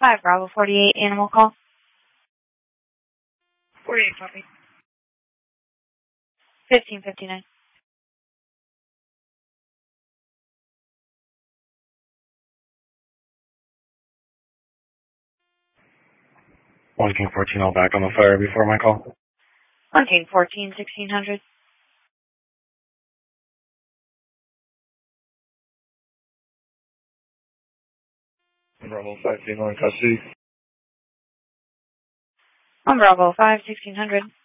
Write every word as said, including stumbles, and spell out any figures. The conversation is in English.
five Bravo forty-eight, animal call. forty-eight, copy. fifteen fifty-nine. one King fourteen, I'll back on the fire before my call. one King fourteen, sixteen hundred. Bravo five, Dino in custody. one Bravo five, sixteen hundred.